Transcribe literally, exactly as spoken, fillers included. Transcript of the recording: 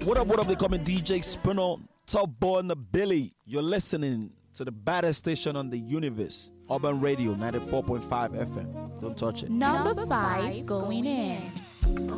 What up, what up? They call me D J Spinner, top boy in the Billy. You're listening to the baddest station on the universe, Urban Radio ninety-four point five F M. Don't touch it. Number five going in.